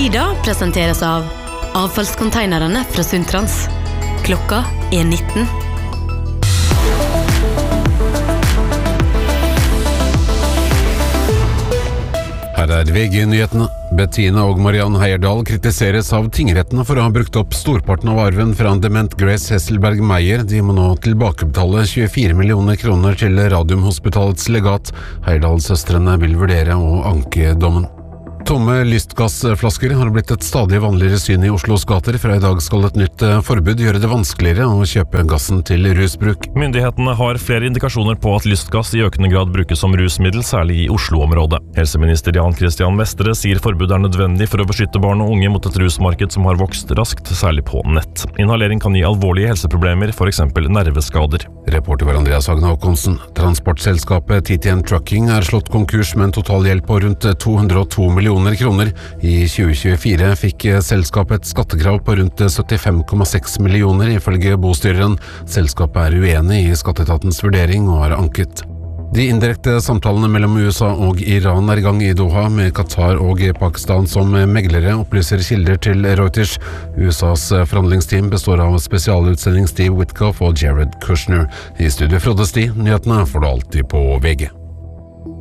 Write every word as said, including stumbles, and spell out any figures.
Tida presenteres av avfallskonteinerne fra Sundtrans. Klokka er nitten. Her er V G-nyhetene. Bettina og Mariann Heierdal kritiseres av tingrettene for å ha brukt opp storparten av arven fra en dement Grace Hesselberg Meyer. De må nå tilbakebetale tjuefire millioner kroner til Radiumhospitalets legat. Heierdal-søstrene vil vurdere å anke dommen. Tomme lystgassflasker har blitt et stadig vanligere syn i Oslos gater. Fra i dag skal et nytt forbud gjøre det vanskeligere å kjøpe gassen til rusbruk. Myndighetene har flere indikasjoner på at lystgass i økende grad brukes som rusmiddel, særlig i Oslo-området. Helseminister Jan Christian Vestre sier forbudet er nødvendig for å beskytte barn og unge mot et rusmarked som har vokst raskt, særlig på nett. Inhalering kan gi alvorlige helseproblemer, for eksempel nerveskader. Reporter var Andreas Hagen Håkonsen. Transportselskapet T T N Trucking er slått konkurs med en totalgjeld på rundt to hundre og to millioner kroner. I tjue tjuefire fikk selskapet et skattekrav på rundt syttifem komma seks millioner, ifølge bostyreren. Selskapet er uenig i skatteetatens vurdering og har anket. De indirekte samtalene mellom U S A og Iran er i gang i Doha, med Qatar og Pakistan som meglere, opplyser kilder til Reuters. U S A's forhandlingsteam består av spesialutsending Steve Witkoff og Jared Kushner. I studio Frode Sti, nyhetene får du alltid på V G.